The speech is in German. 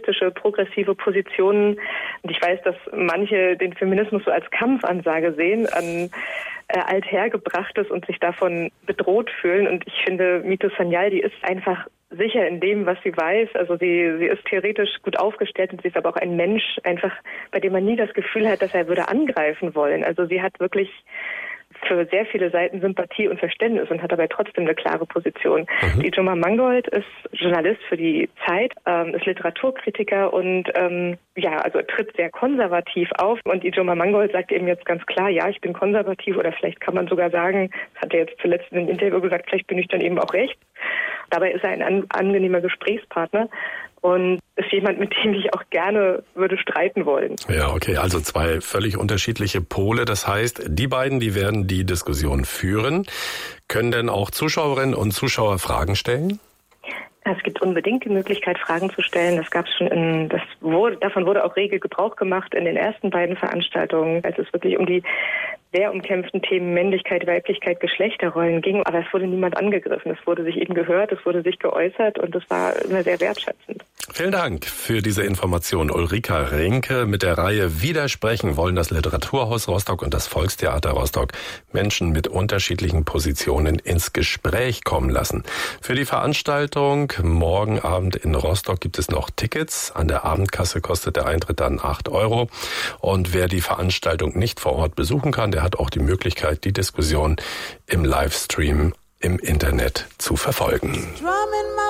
feministische, progressive Positionen. Und ich weiß, dass manche den Feminismus so als Kampfansage sehen an Althergebrachtes und sich davon bedroht fühlen. Und ich finde, Mito Sanyal, die ist einfach sicher in dem, was sie weiß. Also sie ist theoretisch gut aufgestellt und sie ist aber auch ein Mensch, einfach bei dem man nie das Gefühl hat, dass er würde angreifen wollen. Also sie hat wirklich für sehr viele Seiten Sympathie und Verständnis und hat dabei trotzdem eine klare Position. Die Ijoma Mangold ist Journalist für die Zeit, ist Literaturkritiker und also tritt sehr konservativ auf. Und Ijoma Mangold sagt eben jetzt ganz klar, ja, ich bin konservativ oder vielleicht kann man sogar sagen, das hat er jetzt zuletzt in einem Interview gesagt, vielleicht bin ich dann eben auch rechts. Dabei ist er ein angenehmer Gesprächspartner und ist jemand, mit dem ich auch gerne würde streiten wollen. Ja, okay, also zwei völlig unterschiedliche Pole. Das heißt, die beiden, die werden die Diskussion führen. Können denn auch Zuschauerinnen und Zuschauer Fragen stellen? Es gibt unbedingt die Möglichkeit, Fragen zu stellen. Das gab es schon davon wurde auch rege Gebrauch gemacht in den ersten beiden Veranstaltungen, als es wirklich um die sehr umkämpften Themen Männlichkeit, Weiblichkeit, Geschlechterrollen ging. Aber es wurde niemand angegriffen. Es wurde sich eben gehört, es wurde sich geäußert und es war immer sehr wertschätzend. Vielen Dank für diese Information. Ulrika Rinke mit der Reihe Widersprechen wollen das Literaturhaus Rostock und das Volkstheater Rostock Menschen mit unterschiedlichen Positionen ins Gespräch kommen lassen. Für die Veranstaltung morgen Abend in Rostock gibt es noch Tickets. An der Abendkasse kostet der Eintritt dann 8 €. Und wer die Veranstaltung nicht vor Ort besuchen kann, der hat auch die Möglichkeit, die Diskussion im Livestream im Internet zu verfolgen.